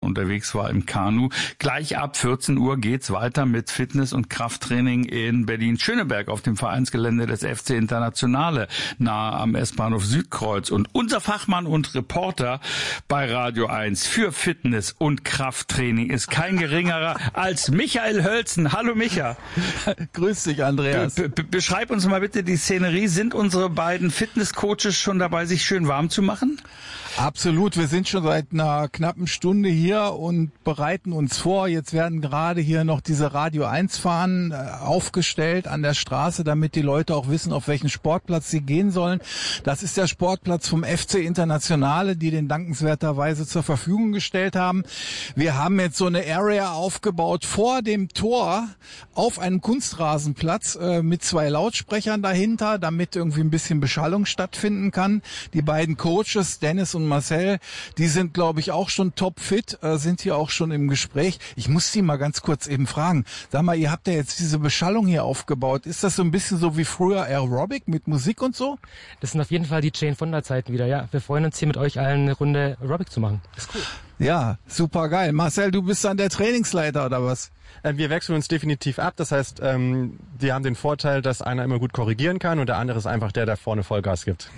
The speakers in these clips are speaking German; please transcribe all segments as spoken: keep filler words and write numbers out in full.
unterwegs war im Kanu. Gleich ab vierzehn Uhr geht's weiter mit Fitness- und Krafttraining in Berlin-Schöneberg auf dem Vereinsgelände des F C Internationale nahe am S-Bahnhof Südkreuz. Und unser Fachmann und Reporter bei Radio eins für Fitness- und Krafttraining ist kein geringerer als Michael Hölzen. Hallo Micha. Grüß dich, Andreas. Be- be- beschreib uns mal bitte die Szenerie. Sind unsere beiden Fitnesscoaches schon dabei, sich schön warm zu machen? Absolut. Wir sind schon seit einer knappen Stunde hier und bereiten uns vor. Jetzt werden gerade hier noch diese Radio eins Fahnen aufgestellt an der Straße, damit die Leute auch wissen, auf welchen Sportplatz sie gehen sollen. Das ist der Sportplatz vom F C Internationale, die den dankenswerterweise zur Verfügung gestellt haben. Wir haben jetzt so eine Area aufgebaut vor dem Tor auf einem Kunstrasenplatz äh, mit zwei Lautsprechern dahinter, damit irgendwie ein bisschen Beschallung stattfinden kann. Die beiden Coaches, Dennis und Marcel, die sind, glaube ich, auch schon topfit, äh, sind hier auch schon im Gespräch. Ich muss Sie mal ganz kurz eben fragen. Sag mal, ihr habt ja jetzt diese Beschallung hier aufgebaut. Ist das so ein bisschen so wie früher Aerobic mit Musik und so? Das sind auf jeden Fall die Jane Fonda Zeiten wieder, ja. Wir freuen uns hier mit euch allen eine Runde Aerobic zu machen. Das ist cool. Ja, super geil. Marcel, du bist dann der Trainingsleiter oder was? Wir wechseln uns definitiv ab. Das heißt, ähm, wir haben den Vorteil, dass einer immer gut korrigieren kann und der andere ist einfach der, der vorne Vollgas gibt.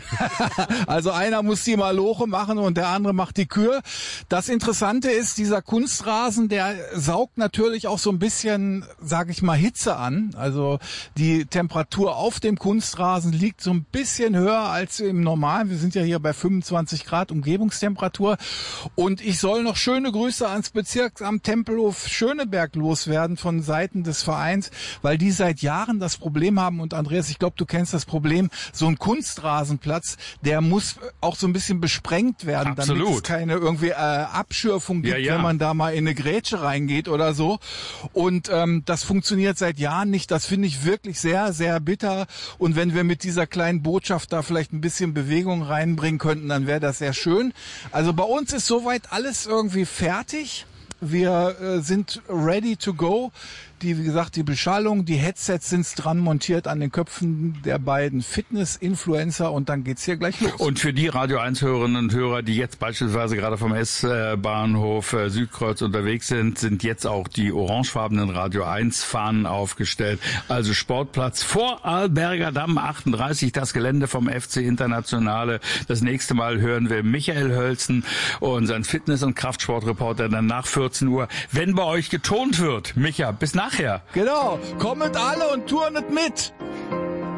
Also einer muss die Maloche machen und der andere macht die Kür. Das Interessante ist, dieser Kunstrasen, der saugt natürlich auch so ein bisschen, sag ich mal, Hitze an. Also die Temperatur auf dem Kunstrasen liegt so ein bisschen höher als im Normalen. Wir sind ja hier bei fünfundzwanzig Grad Umgebungstemperatur. Und ich soll noch schöne Grüße ans Bezirksamt Tempelhof Schöneberg loswerden von Seiten des Vereins, weil die seit Jahren das Problem haben. Und Andreas, ich glaube, du kennst das Problem, so ein Kunstrasenplatz, der muss auch so ein bisschen besprengt werden, Absolut. damit es keine irgendwie äh, Abschürfung gibt, ja, ja. wenn man da mal in eine Grätsche reingeht oder so. Und ähm, das funktioniert seit Jahren nicht. Das finde ich wirklich sehr, sehr bitter. Und wenn wir mit dieser kleinen Botschaft da vielleicht ein bisschen Bewegung reinbringen könnten, dann wäre das sehr schön. Also bei uns ist soweit alles irgendwie fertig. Wir äh, sind ready to go. Die, wie gesagt, die Beschallung, die Headsets sind dran montiert an den Köpfen der beiden Fitness-Influencer und dann geht's hier gleich los. Und für die Radio eins Hörerinnen und Hörer, die jetzt beispielsweise gerade vom S-Bahnhof Südkreuz unterwegs sind, sind jetzt auch die orangefarbenen Radio eins Fahnen aufgestellt. Also Sportplatz vor Arlberger Damm achtunddreißig, das Gelände vom F C Internationale. Das nächste Mal hören wir Michael Hölzen, unseren Fitness- und Kraftsportreporter, dann nach vierzehn Uhr, wenn bei euch getont wird. Micha, bis nachher. Genau, kommt alle und turnet mit.